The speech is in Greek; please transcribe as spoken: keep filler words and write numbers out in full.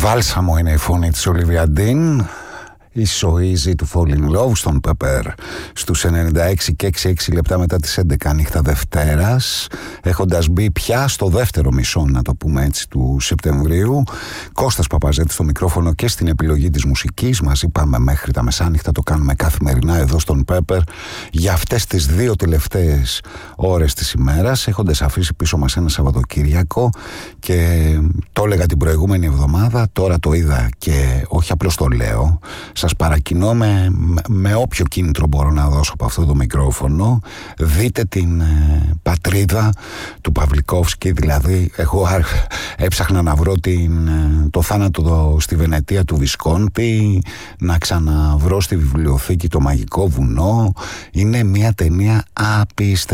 Βάλσαμο είναι η φωνή της Ολίβια Ντίν. Η So Easy to Fall in Love στον Pepper στους ενενήντα έξι και έξι έξι λεπτά μετά τις έντεκα νύχτα Δευτέρας, έχοντας μπει πια στο δεύτερο μισό, να το πούμε έτσι, του Σεπτεμβρίου. Κώστας Παπαζέτης στο μικρόφωνο και στην επιλογή της μουσικής. Μαζί πάμε μέχρι τα μεσάνυχτα, το κάνουμε καθημερινά εδώ στον Pepper για αυτές τις δύο τελευταίες ώρες της ημέρας, έχοντας αφήσει πίσω μας ένα Σαββατοκύριακο. Και το έλεγα την προηγούμενη εβδομάδα, τώρα το είδα και όχι απλώς το λέω, σας παρακινώ με, με όποιο κίνητρο μπορώ να δώσω από αυτό το μικρόφωνο. Δείτε την ε, πατρίδα του Παυλικόφσκι. Δηλαδή εγώ έψαχνα να βρω την, ε, το θάνατο το, στη Βενετία του Βισκόντι, να ξαναβρω στη βιβλιοθήκη το Μαγικό Βουνό. Είναι μια ταινία απίστευτη.